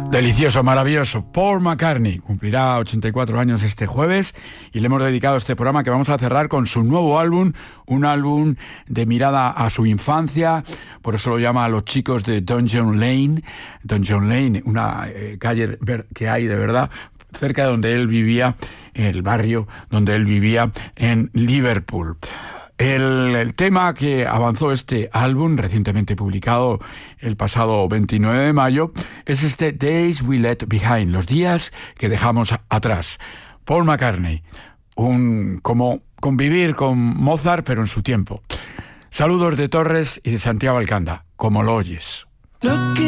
Delicioso, maravilloso. Paul McCartney cumplirá 84 años este jueves y le hemos dedicado este programa que vamos a cerrar con su nuevo álbum, un álbum de mirada a su infancia, por eso lo llama a los chicos de Dungeon Lane. Dungeon Lane, una calle que hay de verdad cerca de donde él vivía, el barrio donde él vivía en Liverpool. El tema que avanzó este álbum, recientemente publicado el pasado 29 de mayo, es este Days We Left Behind, los días que dejamos atrás. Paul McCartney, como convivir con Mozart, pero en su tiempo. Saludos de Torres y de Santiago Alcanda, como lo oyes.